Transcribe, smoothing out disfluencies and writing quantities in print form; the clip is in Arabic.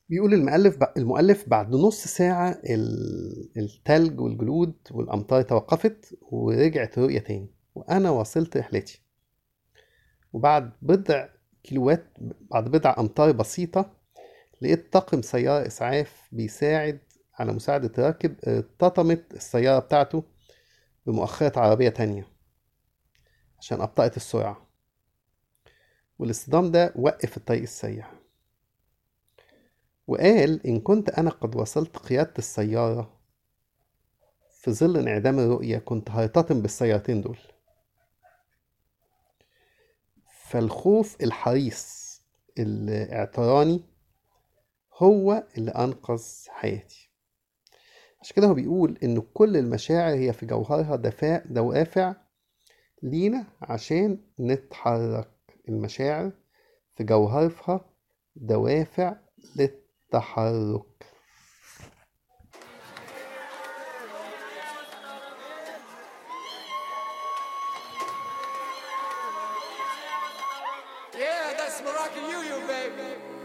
بيقول المؤلف بعد نص ساعة التلج والجلود والأمطار توقفت ورجعت الرؤية تاني، وأنا واصلت رحلتي. وبعد بضع كيلوات بعد بضع أمتار بسيطة لقيت طاقم سيارة إسعاف بيساعد على مساعدة راكب ارتطمت السيارة بتاعته بمؤخرة عربية تانية عشان أبطأت السرعة، والاصطدام ده وقف الطريق السريع. وقال إن كنت أنا قد وصلت قيادة السيارة في ظل انعدام الرؤية كنت هرتطم بالسيارتين دول. فالخوف الحريص الاعتراني هو اللي أنقذ حياتي. عشان كده هو بيقول إن كل المشاعر هي في جوهرها دوافع لينا عشان نتحرك. المشاعر في جوهرها دوافع للتحرك. Yeah, that's Moroccan you, baby.